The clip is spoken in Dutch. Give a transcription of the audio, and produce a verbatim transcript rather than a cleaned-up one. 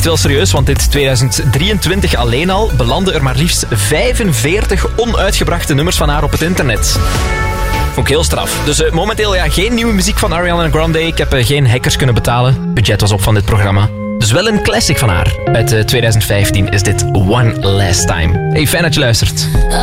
echt wel serieus, want dit tweeduizend drieëntwintig alleen al belanden er maar liefst vijfenveertig onuitgebrachte nummers van haar op het internet. Vond ik heel straf. Dus uh, momenteel ja, geen nieuwe muziek van Ariana Grande. Ik heb uh, geen hackers kunnen betalen. Budget was op van dit programma. Dus wel een classic van haar. Uit uh, tweeduizend vijftien is dit One Last Time. Hey, fijn dat je luistert.